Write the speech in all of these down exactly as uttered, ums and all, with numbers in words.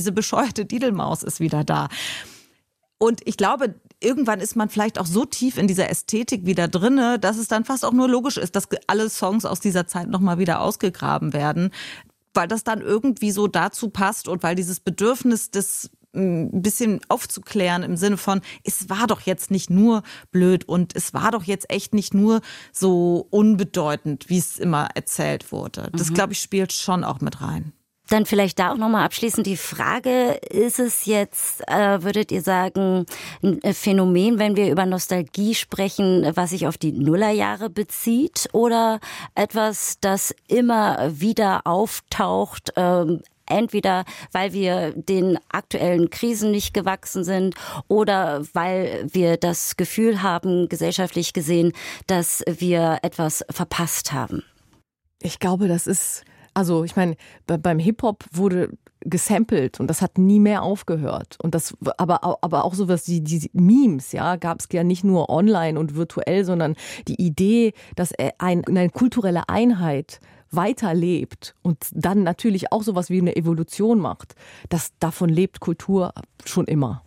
diese bescheuerte Didelmaus ist wieder da. Und ich glaube, irgendwann ist man vielleicht auch so tief in dieser Ästhetik wieder drinne, dass es dann fast auch nur logisch ist, dass alle Songs aus dieser Zeit nochmal wieder ausgegraben werden, weil das dann irgendwie so dazu passt und weil dieses Bedürfnis des ein bisschen aufzuklären im Sinne von, es war doch jetzt nicht nur blöd und es war doch jetzt echt nicht nur so unbedeutend, wie es immer erzählt wurde. Das, mhm. glaube ich, spielt schon auch mit rein. Dann vielleicht da auch nochmal abschließend die Frage, ist es jetzt, äh, würdet ihr sagen, ein Phänomen, wenn wir über Nostalgie sprechen, was sich auf die Nullerjahre bezieht oder etwas, das immer wieder auftaucht, ähm, entweder weil wir den aktuellen Krisen nicht gewachsen sind oder weil wir das Gefühl haben, gesellschaftlich gesehen, dass wir etwas verpasst haben? Ich glaube, das ist... Also ich meine, beim Hip-Hop wurde gesampelt und das hat nie mehr aufgehört. Und das, aber, aber auch sowas wie die Memes, ja, gab es ja nicht nur online und virtuell, sondern die Idee, dass ein, eine kulturelle Einheit weiterlebt und dann natürlich auch sowas wie eine Evolution macht. Das, davon lebt Kultur schon immer.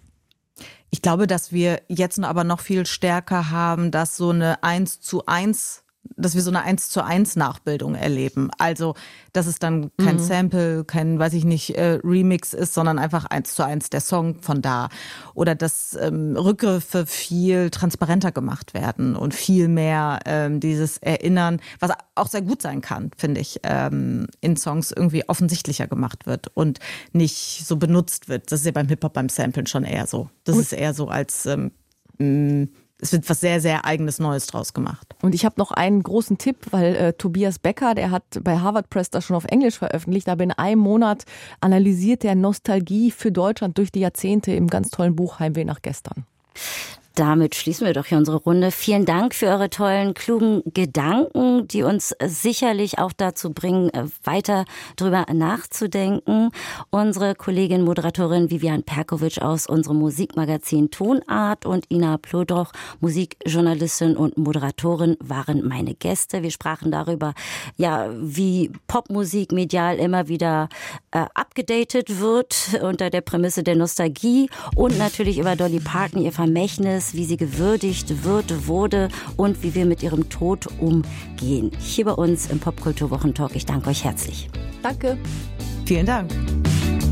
Ich glaube, dass wir jetzt aber noch viel stärker haben, dass so eine eins zu eins dass wir so eine eins zu eins Nachbildung erleben. Also, dass es dann kein mhm. Sample, kein, weiß ich nicht, äh, Remix ist, sondern einfach eins zu eins der Song von da. Oder dass ähm, Rückgriffe viel transparenter gemacht werden und viel mehr ähm, dieses Erinnern, was auch sehr gut sein kann, finde ich, ähm, in Songs irgendwie offensichtlicher gemacht wird und nicht so benutzt wird. Das ist ja beim Hip-Hop, beim Samplen schon eher so. Das und ist eher so als... Ähm, mh, es wird was sehr, sehr Eigenes Neues draus gemacht. Und ich habe noch einen großen Tipp, weil äh, Tobias Becker, der hat bei Harvard Press das schon auf Englisch veröffentlicht, aber in einem Monat analysiert er Nostalgie für Deutschland durch die Jahrzehnte im ganz tollen Buch Heimweh nach gestern. Damit schließen wir doch hier unsere Runde. Vielen Dank für eure tollen, klugen Gedanken, die uns sicherlich auch dazu bringen, weiter drüber nachzudenken. Unsere Kollegin, Moderatorin Vivian Perkovic aus unserem Musikmagazin Tonart und Ina Plodroch, Musikjournalistin und Moderatorin, waren meine Gäste. Wir sprachen darüber, ja, wie Popmusik medial immer wieder äh, abgedatet wird unter der Prämisse der Nostalgie und natürlich über Dolly Parton, ihr Vermächtnis, wie sie gewürdigt wird, wurde und wie wir mit ihrem Tod umgehen. Hier bei uns im Popkulturwochentalk. Ich danke euch herzlich. Danke. Vielen Dank.